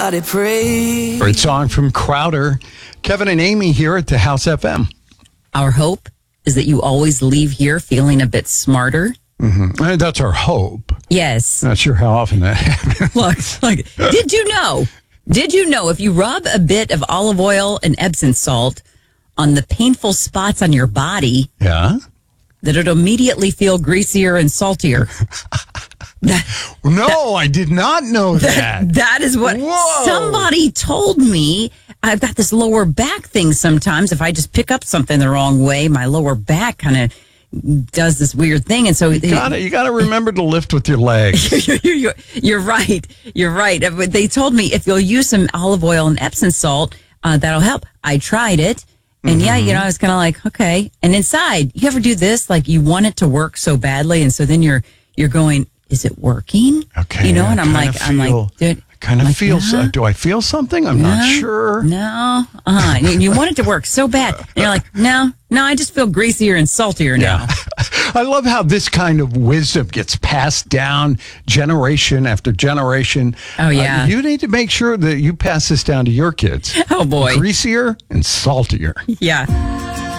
Everybody pray. Great song from Crowder. Kevin and Amy here at the House FM. Our hope is that you always leave here feeling a bit smarter. Mm-hmm. That's our hope. Yes. Not sure how often that happens. Look, did you know if you rub a bit of olive oil and Epsom salt on the painful spots on your body, Yeah? that it'll immediately feel greasier and saltier? No, I did not know that. That is what somebody told me. I've got this lower back thing sometimes. If I just pick up something the wrong way, my lower back kind of does this weird thing. And so You gotta remember to lift with your legs. You're right. You're right. But they told me if you'll use some olive oil and Epsom salt, that'll help. I tried it. And I was kind of like, okay. And inside, you ever do this? Like you want it to work so badly. And so then you're going, is it working? Okay. And I'm like, dude. Do I feel something? I'm not sure. No. You want it to work so bad. And you're like, no, I just feel greasier and saltier now. I love how this kind of wisdom gets passed down generation after generation. Oh, yeah. You need to make sure that you pass this down to your kids. Oh, boy. Greasier and saltier. Yeah.